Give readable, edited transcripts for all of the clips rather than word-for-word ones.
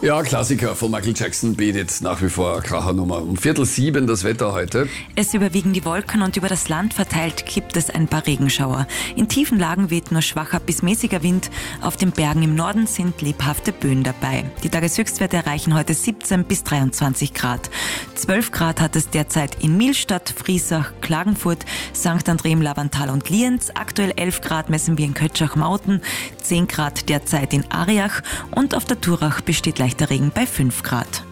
Ja, Klassiker von Michael Jackson bietet nach wie vor eine Krachernummer. Um 6:15 das Wetter heute. Es überwiegen die Wolken und über das Land verteilt gibt es ein paar Regenschauer. In tiefen Lagen weht nur schwacher bis mäßiger Wind. Auf den Bergen im Norden sind lebhafte Böen dabei. Die Tageshöchstwerte erreichen heute 17 bis 23 Grad. 12 Grad hat es derzeit in Milstadt, Friesach, Klagenfurt, St. André im Lavantal und Lienz. Aktuell 11 Grad messen wir in Kötschach-Mauten, 10 Grad derzeit in Ariach und auf der Turach besteht leichter Regen bei 5 Grad.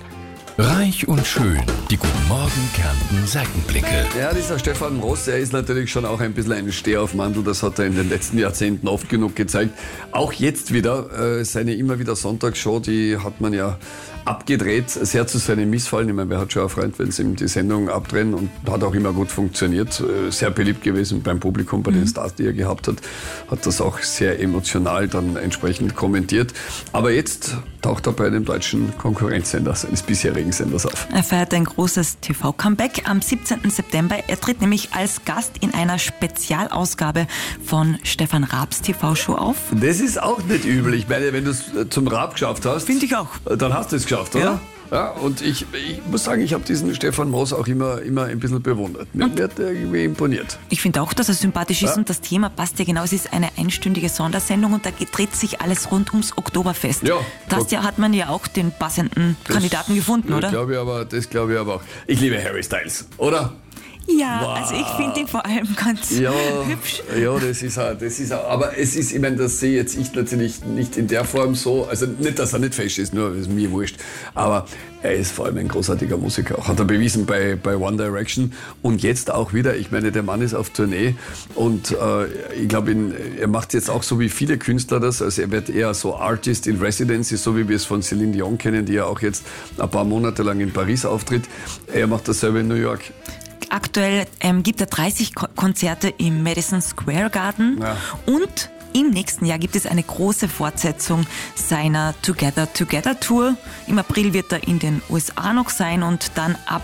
Reich und schön, die Guten Morgen Kärnten Seitenblicke. Ja, dieser Stefan Ross, der ist natürlich schon auch ein bisschen ein Stehaufmantel. Das hat er in den letzten Jahrzehnten oft genug gezeigt. Auch jetzt wieder, seine immer wieder Sonntagsshow, die hat man ja abgedreht, sehr zu seinem Missfallen. Ich meine, wer hat schon einen Freund, wenn sie ihm die Sendung abdrehen, und hat auch immer gut funktioniert. Sehr beliebt gewesen beim Publikum, bei den Stars, die er gehabt hat. Hat das auch sehr emotional dann entsprechend kommentiert. Aber jetzt taucht er bei dem deutschen Konkurrenzsender seines bisherigen Senders auf. Er feiert ein großes TV-Comeback am 17. September. Er tritt nämlich als Gast in einer Spezialausgabe von Stefan Raabs TV-Show auf. Das ist auch nicht übel. Ich meine, wenn du es zum Raab geschafft hast, Finde ich auch. Dann hast du es geschafft, oder? Ja, und ich muss sagen, ich habe diesen Stefan Moos auch immer ein bisschen bewundert. Mir hat er irgendwie imponiert. Ich finde auch, dass er sympathisch ist und das Thema passt ja genau. Es ist eine einstündige Sondersendung und da dreht sich alles rund ums Oktoberfest. Ja. Da hat man ja auch den passenden Kandidaten gefunden, oder? Das glaube ich aber auch. Ich liebe Harry Styles, oder? Ja, Wow. also ich finde ihn vor allem ganz hübsch. Ja, das ist auch. Aber es ist, ich meine, das sehe jetzt ich natürlich nicht in der Form so. Also nicht, dass er nicht fest ist, nur ist mir wurscht. Aber er ist vor allem ein großartiger Musiker. Auch hat er bewiesen bei One Direction. Und jetzt auch wieder. Ich meine, der Mann ist auf Tournee. Und ich glaube, er macht jetzt auch so wie viele Künstler das. Also er wird eher so Artist in Residency, so wie wir es von Celine Dion kennen, die ja auch jetzt ein paar Monate lang in Paris auftritt. Er macht dasselbe in New York. Aktuell gibt er 30 Konzerte im Madison Square Garden und im nächsten Jahr gibt es eine große Fortsetzung seiner Together Tour. Im April wird er in den USA noch sein und dann ab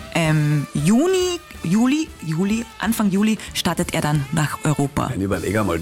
Anfang Juli startet er dann nach Europa. Überleg mal.